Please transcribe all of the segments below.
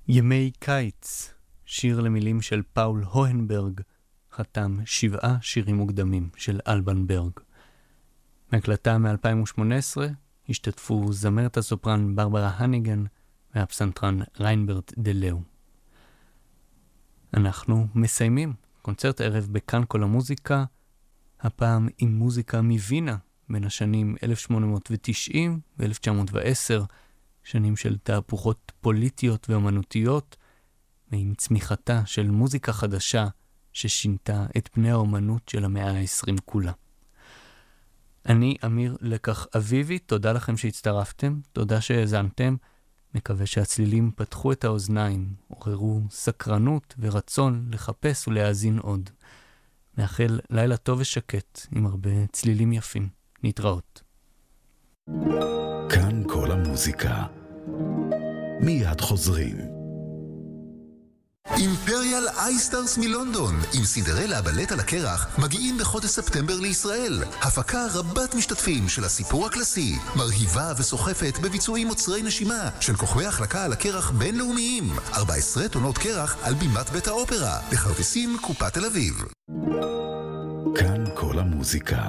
ימי קיץ, שיר למילים של פאול הוהנברג, חתם 7 שירים מוקדמים של אלבן ברג. מהקלטה מ-2018 השתתפו זמרת הסופרן ברברה הניגן והפסנתרן ריינברד דלאו. אנחנו מסיימים קונצרט ערב בכאן כל המוזיקה, הפעם עם מוזיקה מווינה בין השנים 1890 ו-1910, שנים של תהפוכות פוליטיות ואומנותיות, ועם צמיחתה של מוזיקה חדשה ששינתה את פני האומנות של המאה ה-20 כולה. אני אמיר לקח אביבי, תודה לכם שהצטרפתם, תודה שהאזנתם, מקווה שהצלילים פתחו את האוזניים, עוררו סקרנות ורצון לחפש ולהאזין עוד. מאחל לילה טוב ושקט עם הרבה צלילים יפים. נתראות. כאן כל המוזיקה. מיד חוזרים. אימפריאל אייסטארס מלונדון עם סינדרלה בלט על הקרח מגיעים בחודש ספטמבר לישראל. הפקה רבת משתתפים של הסיפור הקלאסי, מרהיבה וסוחפת בביצועים מוצרי נשימה של כוכבי החלקה על הקרח בינלאומיים. 14 טונות קרח על בימת בית האופרה, בכרטיסים קופת תל אביב. כאן כל המוזיקה.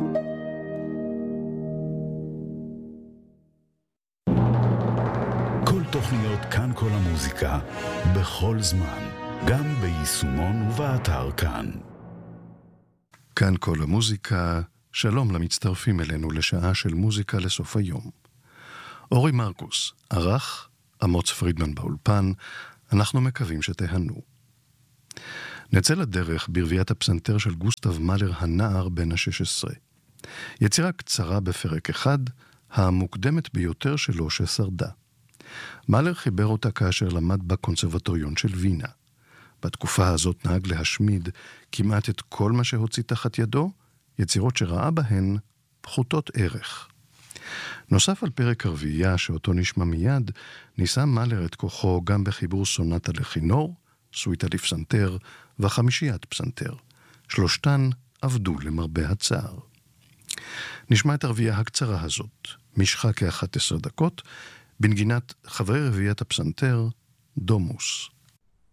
תוכניות כאן כל המוזיקה, בכל זמן, גם ביישומון ובאתר כאן. כאן כל המוזיקה, שלום למצטרפים אלינו לשעה של מוזיקה לסוף היום. אורי מרקוס, ערך, אמוץ פרידמן באולפן, אנחנו מקווים שתהנו. נצא לדרך ברביית הפסנתר של גוסטב מאלר הנער בן ה-16. יצירה קצרה בפרק אחד, המוקדמת ביותר שלו ששרדה. מאלר חיבר אותה כאשר למד בקונסרבטוריון של וינה. בתקופה הזאת נהג להשמיד כמעט את כל מה שהוציא תחת ידו, יצירות שראה בהן פחותות ערך. נוסף על פרק הרביעייה שאותו נשמע מיד, ניסה מאלר את כוחו גם בחיבור סונטה לכינור, סוויטה לפסנתר וחמישיית פסנתר. שלושתן עבדו למרבה הצער. נשמע את הרביעייה הקצרה הזאת, משכה כ-11 דקות, בנגינת חברי רביעיית הפסנתר, דומוס.